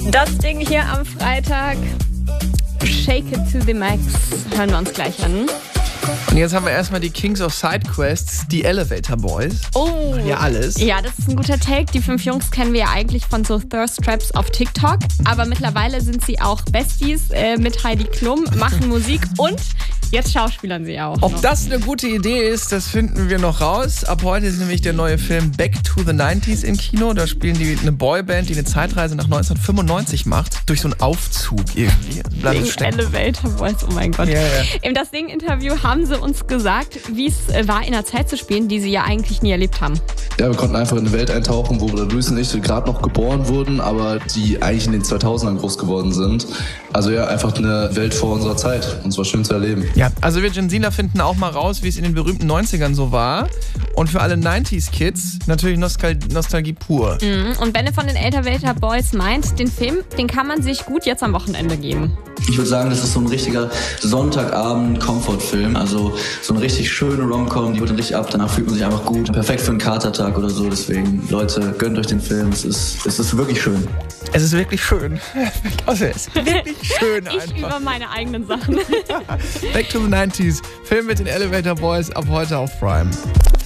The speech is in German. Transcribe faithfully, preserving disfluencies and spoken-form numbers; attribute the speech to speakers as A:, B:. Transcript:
A: Das Ding hier am Freitag, Shake It to the Max, hören wir uns gleich an.
B: Und jetzt haben wir erstmal die Kings of Sidequests, die Elevator Boys.
A: Oh.
B: Ja, alles.
A: Ja, das ist ein guter Take. Die fünf Jungs kennen wir ja eigentlich von so Thirst Traps auf TikTok. Aber mittlerweile sind sie auch Besties äh, mit Heidi Klum, machen Musik und jetzt schauspielern sie auch.
B: Ob
A: noch.
B: das eine gute Idee ist, das finden wir noch raus. Ab heute ist nämlich der neue Film Back to the nineties im Kino. Da spielen die eine Boyband, die eine Zeitreise nach neunzehnhundertfünfundneunzig macht. Durch so einen Aufzug irgendwie. Bleibt
A: Wegen
B: stecken.
A: Elevator Boys, oh mein Gott.
B: Ja, ja.
A: Im Das Ding-Interview haben sie uns gesagt, wie es war, in einer Zeit zu spielen, die sie ja eigentlich nie erlebt haben.
C: Ja, wir konnten einfach in eine Welt eintauchen, wo Luis und ich gerade noch geboren wurden, aber die eigentlich in den zweitausendern groß geworden sind. Also ja, einfach eine Welt vor unserer Zeit. Und es war schön zu erleben.
B: Ja, also wir Gensina finden auch mal raus, wie es in den berühmten neunzigern so war. Und für alle neunziger-Kids natürlich Nostal- Nostalgie pur.
A: Mhm. Und wenn ihr von den Elevator Boys meint, den Film, den kann man sich gut jetzt am Wochenende geben.
D: Ich würde sagen, das ist so ein richtiger Sonntagabend-Comfort-Film. Also so eine richtig schöne Rom-Com, die holt dann richtig ab. Danach fühlt man sich einfach gut. Perfekt für einen Katertag oder so. Deswegen, Leute, gönnt euch den Film. Es ist, es ist wirklich schön.
B: Es ist wirklich schön. Also es ist wirklich schön
A: Ich
B: einfach.
A: über meine eigenen Sachen.
B: Back to the nineties. Film mit den Elevator Boys ab heute auf Prime.